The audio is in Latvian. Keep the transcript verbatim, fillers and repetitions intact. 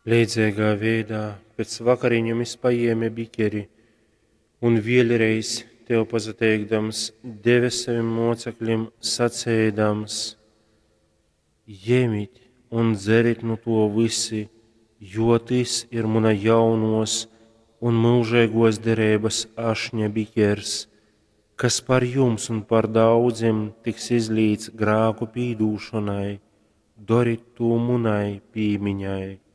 Līdzīgā veidā pēc vakariņu mēs paņēmē bikeri un vēlreiz tev pazateikdams deva saviem mocekļiem sacēdams: Ņemiet un dzeriet no to visi, jo tas ir mana jaunos un mūžīgos derības ašņa bikers, kas par jums un par daudziem tiks izlīts grēku pīdūšanai, dariet to manai piemiņai.